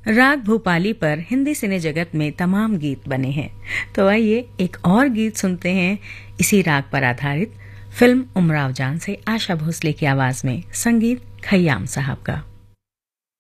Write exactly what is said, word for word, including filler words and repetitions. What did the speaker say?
राग भूपाली पर हिंदी सिने जगत में तमाम गीत बने हैं, तो आइए एक और गीत सुनते हैं इसी राग पर आधारित फिल्म उमराव जान से आशा भोसले की आवाज में, संगीत खय्याम साहब का।